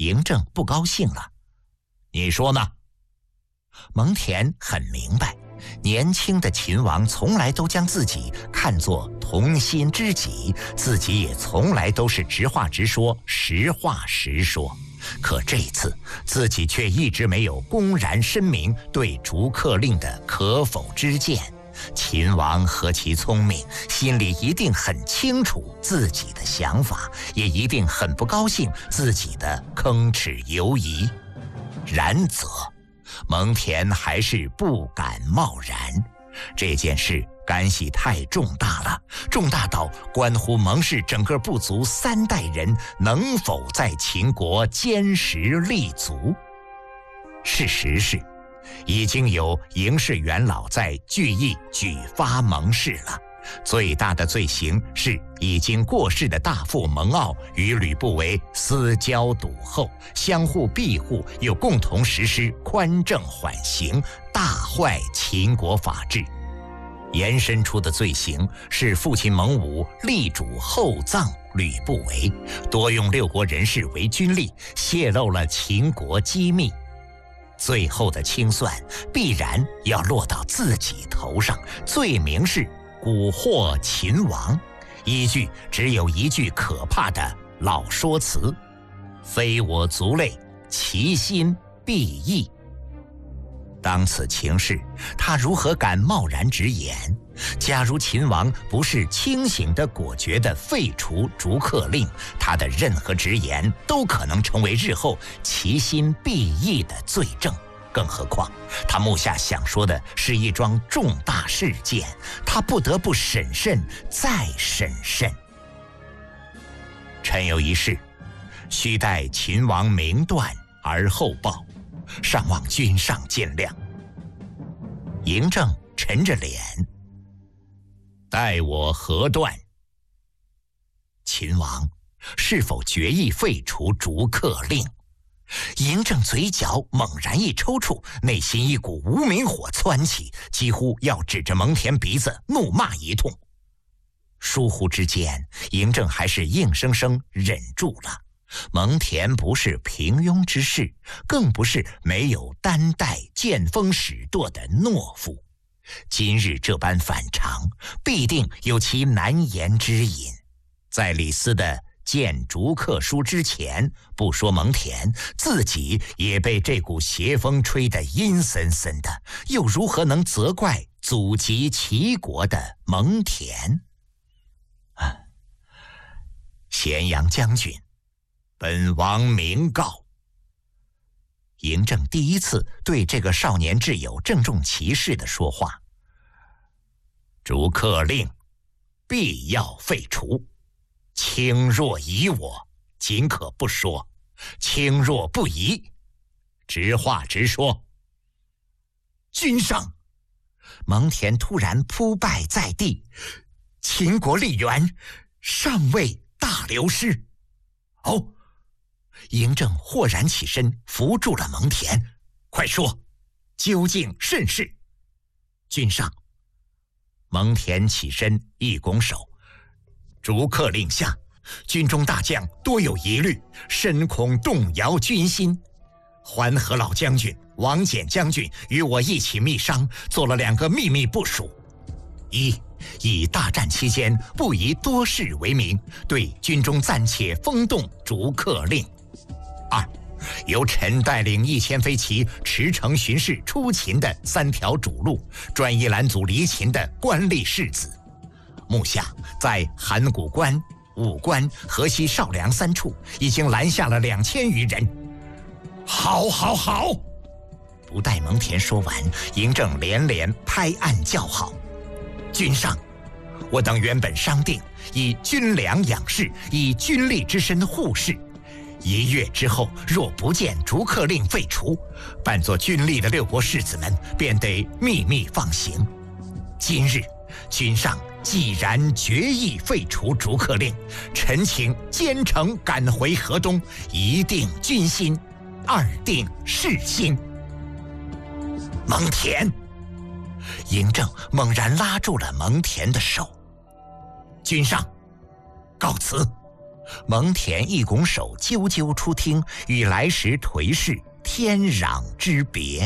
嬴政不高兴了。你说呢？蒙恬很明白，年轻的秦王从来都将自己看作同心知己，自己也从来都是直话直说，实话实说。可这次自己却一直没有公然申明对逐客令的可否之见。秦王何其聪明，心里一定很清楚自己的想法，也一定很不高兴自己的吭哧犹疑。然则蒙恬还是不敢贸然，这件事干系太重大了，重大到关乎蒙氏整个部族3代人能否在秦国坚实立足。事实是，已经有嬴氏元老在聚义举发蒙氏了。最大的罪行是已经过世的大父蒙骜与吕不韦私交笃厚，相互庇护，又共同实施宽政缓刑，大坏秦国法治。延伸出的罪行是父亲蒙武力主厚葬吕不韦，多用6国人士为军吏，泄露了秦国机密。最后的清算必然要落到自己头上，罪名是蛊惑秦王，依据只有一句可怕的老说辞：非我族类，其心必异。当此情势，他如何敢贸然直言？假如秦王不是清醒的果决地废除逐客令，他的任何直言都可能成为日后其心必异的罪证。更何况他目下想说的是一桩重大事件，他不得不审慎再审慎。臣有一事，须待秦王明断而后报，尚望君上见谅。嬴政沉着脸：待我何断？秦王是否决意废除逐客令？嬴政嘴角猛然一抽搐，内心一股无名火窜起，几乎要指着蒙恬鼻子怒骂一通。疏忽之间，嬴政还是硬生生忍住了。蒙恬不是平庸之士，更不是没有担待见风使舵的懦夫。今日这般反常，必定有其难言之隐。在李斯的见逐客书之前，不说蒙恬，自己也被这股邪风吹得阴森森的，又如何能责怪祖籍齐国的蒙恬？咸阳将军，本王明告。嬴政第一次对这个少年挚友郑重其事地说话：逐客令必要废除，卿若疑我，仅可不说；卿若不疑，直话直说。君上！蒙恬突然扑拜在地：秦国立元尚未大流失。哦！嬴政豁然起身，扶住了蒙恬：快说，究竟甚事？君上！蒙恬起身一拱手：逐客令下，军中大将多有疑虑，深恐动摇军心。桓河老将军、王翦将军与我一起密商，做了2个秘密部署：一，以大战期间不宜多事为名，对军中暂且封动逐客令；二，由臣带领1000飞骑驰骋巡视出秦的3条主路，专一拦阻离秦的官吏士子。目下在函谷关、武关、河西、少梁3处已经拦下了2000余人。好好好！不待蒙恬说完，嬴政连连拍案叫好：君上！我等原本商定以军粮养士，以军吏之身护市。1月之后，若不见逐客令废除，扮作军吏的6国士子们便得秘密放行。今日君上既然决意废除逐客令，臣请兼程赶回河东，一定军心，2定士心。蒙恬！嬴政猛然拉住了蒙恬的手：君上，告辞。 蒙恬一拱手，啾啾出厅，与来时颓势天壤之别。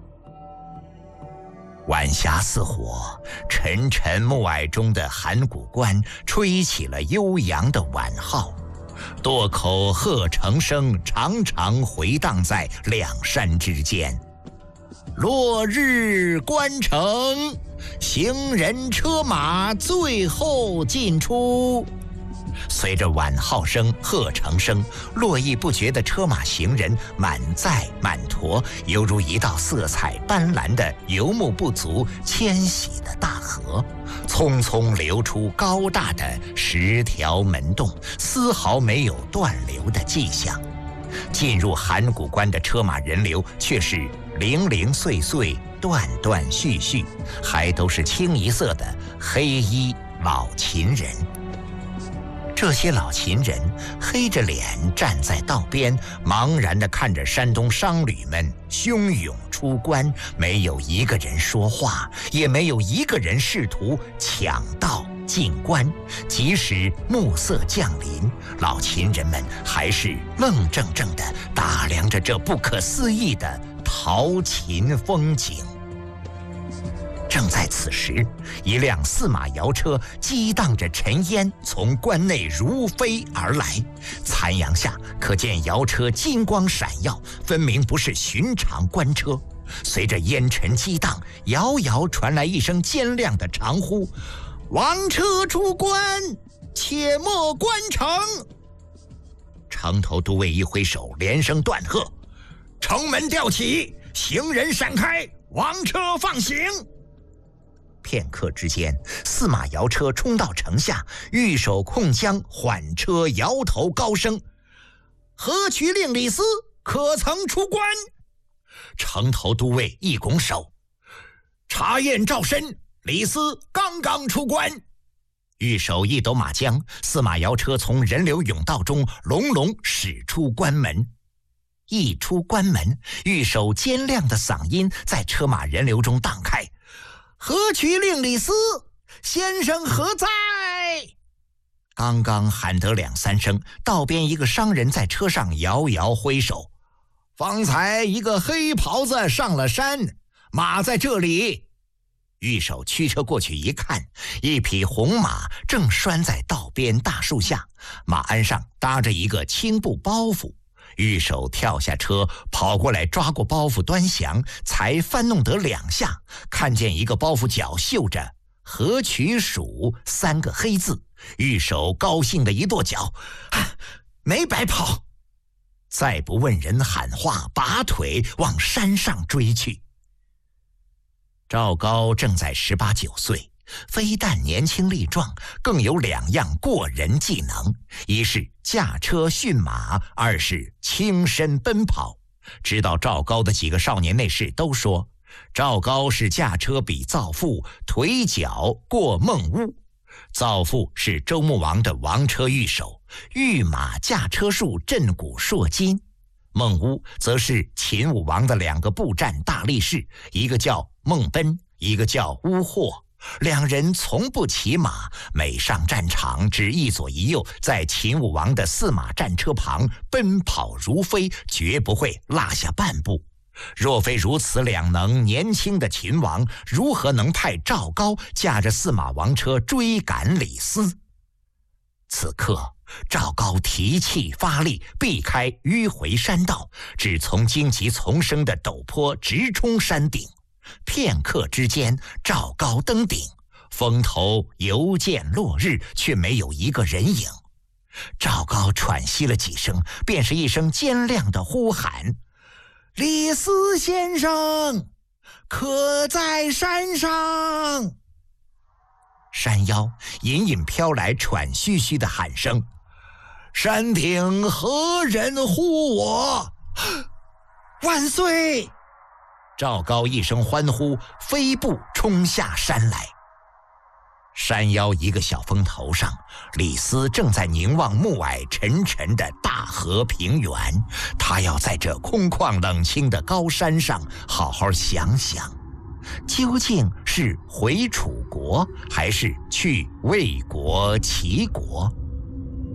晚霞似火，沉沉暮霭中的函谷关吹起了悠扬的晚号，垛口鹤成声常常回荡在两山之间。落日关城，行人车马最后进出。随着晚号声、鹤成声，络绎不绝的车马行人满载满驮，犹如一道色彩斑斓的游牧部族迁徙的大河，匆匆流出高大的10条门洞，丝毫没有断流的迹象。进入函谷关的车马人流却是零零碎碎、断断续续，还都是清一色的黑衣老秦人。这些老秦人黑着脸站在道边，茫然地看着山东商旅们汹涌出关，没有一个人说话，也没有一个人试图抢道进关。即使暮色降临，老秦人们还是愣怔怔地打量着这不可思议的陶秦风景。正在此时，一辆4马摇车激荡着尘烟从关内如飞而来，残阳下可见摇车金光闪耀，分明不是寻常官车。随着烟尘激荡，遥遥传来一声尖亮的长呼：“王车出关，且莫关城！”城头都尉一挥手，连声断喝：“城门吊起，行人闪开，王车放行！”片刻之间，4马摇车冲到城下，御手控浆缓车，摇头高声：“何渠令李斯可曾出关？”城头都尉一拱手：“查验照申，李斯刚刚出关。”御手一抖马缰，4马摇车从人流甬道中隆隆驶出关门。一出关门，御手尖亮的嗓音在车马人流中荡开：“何渠令李斯先生何在？”刚刚喊得2、3声，道边一个商人在车上摇摇挥手：“方才一个黑袍子上了山，马在这里。”御手驱车过去一看，一匹红马正拴在道边大树下，马鞍上搭着一个青布包袱。御手跳下车，跑过来抓过包袱端详，才翻弄得2下，看见一个包袱角绣着“何渠署”3个黑字。御手高兴的一跺脚：“没白跑！”再不问人喊话，拔腿往山上追去。赵高正在18、19岁，非但年轻力壮，更有2样过人技能：一是驾车驯马，二是轻身奔跑。知道赵高的几个少年内侍都说，赵高是驾车比造父，腿脚过孟乌。造父是周穆王的王车御手，御马驾车术震古烁今。孟乌则是秦武王的2个部战大力士，一个叫孟奔，一个叫乌霍。2人从不骑马，每上战场只一左一右，在秦武王的4马战车旁奔跑如飞，绝不会落下半步。若非如此2能，年轻的秦王如何能派赵高驾着4马王车追赶李斯？此刻赵高提气发力，避开迂回山道，只从荆棘丛生的陡坡直冲山顶。片刻之间，赵高登顶，峰头犹见落日，却没有一个人影。赵高喘息了几声，便是一声尖亮的呼喊：“李斯先生，可在山上？”山腰隐隐飘来喘吁吁的喊声：“山顶何人呼我？”“万岁！”赵高一声欢呼，飞步冲下山来。山腰一个小峰头上，李斯正在凝望暮霭沉沉的大河平原。他要在这空旷冷清的高山上好好想想，究竟是回楚国，还是去魏国、齐国？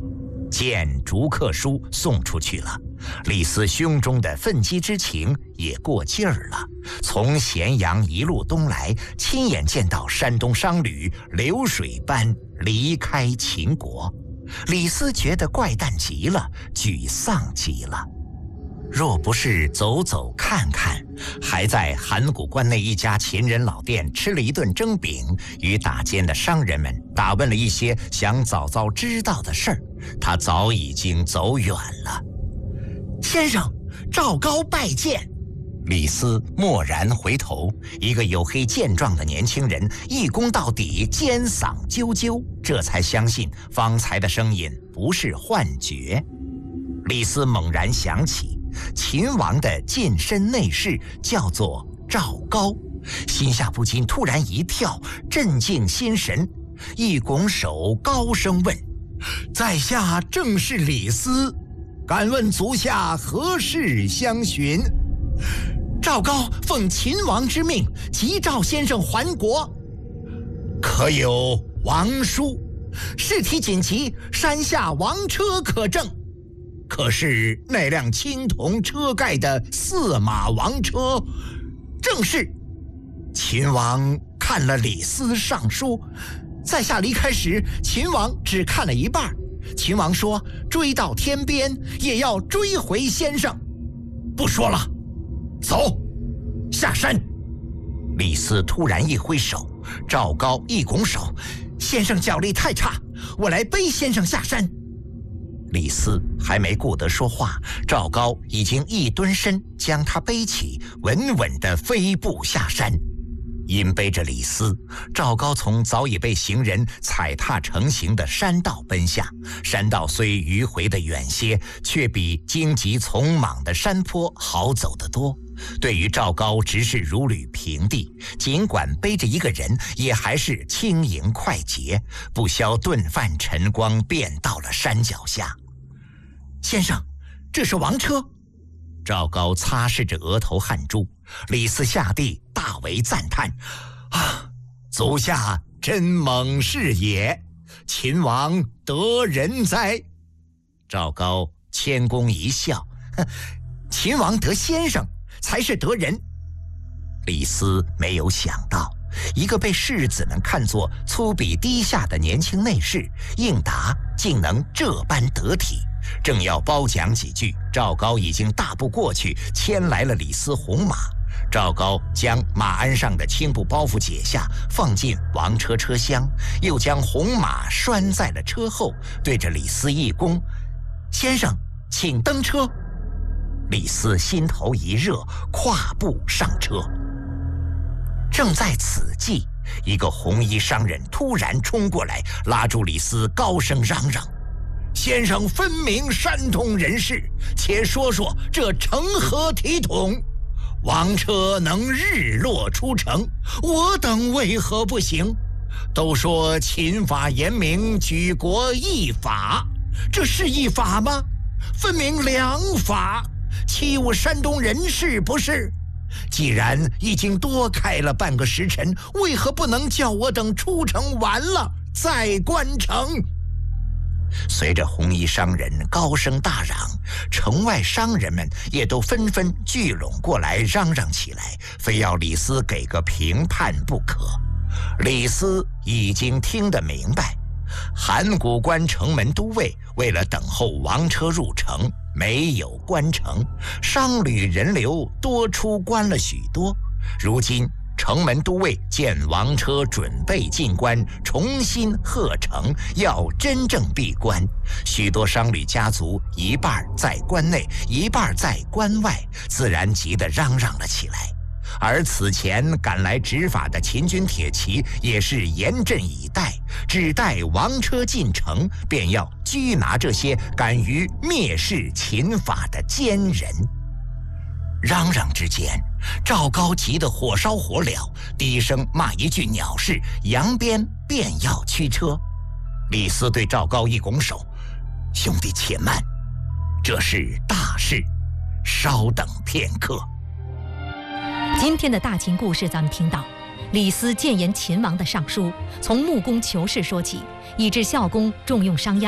见逐客书送出去了。李斯胸中的愤激之情也过劲儿了，从咸阳一路东来，亲眼见到山东商旅流水般离开秦国。李斯觉得怪诞极了，沮丧极了。若不是走走看看，还在函谷关内一家秦人老店吃了一顿蒸饼，与打尖的商人们打问了一些想早早知道的事儿，他早已经走远了。先生，赵高拜见。李斯蓦然回头，一个黝黑健壮的年轻人一躬到底，尖嗓啾啾，这才相信方才的声音不是幻觉。李斯猛然想起秦王的近身内侍叫做赵高，心下不禁突然一跳，镇静心神，一拱手高声问：在下正是李斯，敢问足下何事相询？赵高奉秦王之命，急召先生还国，可有王书？事体紧急，山下王车可证。可是那辆青铜车盖的4马王车，正是。秦王看了李斯上书，在下离开时，秦王只看了一半。秦王说追到天边也要追回先生。不说了，走，下山。李斯突然一挥手，赵高一拱手：先生脚力太差，我来背先生下山。李斯还没顾得说话，赵高已经一蹲身将他背起，稳稳地飞步下山。因背着李斯，赵高从早已被行人踩踏成形的山道奔下。山道虽迂回的远些，却比荆棘丛莽的山坡好走得多。对于赵高直是如履平地，尽管背着一个人，也还是轻盈快捷，不消顿泛晨光，便到了山脚下。先生，这是王车。赵高擦拭着额头汗珠，李斯下地大为赞叹：啊，足下真猛士也，秦王得人哉！赵高谦恭一笑：秦王得先生才是得人。李斯没有想到，一个被士子们看作粗鄙低下的年轻内侍，应答竟能这般得体。正要褒奖几句，赵高已经大步过去，牵来了李斯红马。赵高将马鞍上的青布包袱解下，放进王车车厢，又将红马拴在了车后，对着李斯一躬：先生，请登车。李斯心头一热，跨步上车。正在此际，一个红衣商人突然冲过来，拉住李斯，高声嚷嚷：先生分明山东人士，且说说这成何体统？王车能日落出城，我等为何不行？都说秦法严明，举国一法，这是一法吗？分明两法，欺侮山东人士不是？既然已经多开了半个时辰，为何不能叫我等出城完了再关城？随着红衣商人高声大嚷，城外商人们也都纷纷聚拢过来，嚷嚷起来，非要李斯给个评判不可。李斯已经听得明白，函谷关城门都尉为了等候王车入城，没有关城，商旅人流多出关了许多。如今城门都尉见王车准备进关，重新贺城，要真正闭关。许多商旅家族一半在关内，一半在关外，自然急得嚷嚷了起来。而此前赶来执法的秦军铁骑也是严阵以待，只待王车进城，便要拘拿这些敢于蔑视秦法的奸人。嚷嚷之间，赵高急得火烧火燎，低声骂一句鸟事，扬鞭便要驱车。李斯对赵高一拱手：兄弟且慢，这是大事，稍等片刻。 今天的大秦故事咱们听到，李斯谏言秦王的上书，从木工求事说起，以致孝公重用商鞅，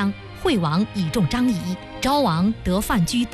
惠王倚重张仪，昭王得范雎等。